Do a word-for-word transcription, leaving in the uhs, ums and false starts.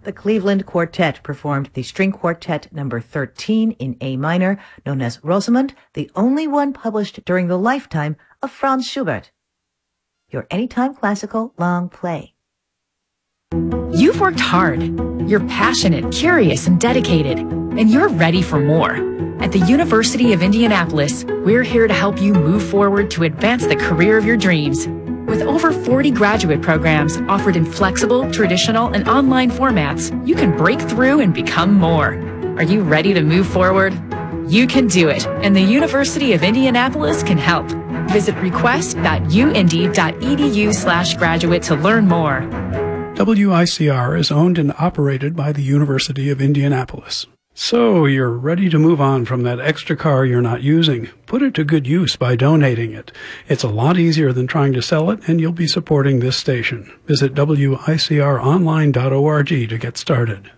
The Cleveland Quartet performed the string quartet number thirteen in A minor, known as Rosamunde, the only one published during the lifetime of Franz Schubert. Your Anytime Classical long play. You've worked hard. You're passionate, curious, and dedicated, and you're ready for more. At the University of Indianapolis, we're here to help you move forward to advance the career of your dreams. With over forty graduate programs offered in flexible, traditional, and online formats, you can break through and become more. Are you ready to move forward? You can do it, and the University of Indianapolis can help. Visit request.uindy.edu slash graduate to learn more. W I C R is owned and operated by the University of Indianapolis. So you're ready to move on from that extra car you're not using. Put it to good use by donating it. It's a lot easier than trying to sell it, and you'll be supporting this station. Visit W I C R online dot org to get started.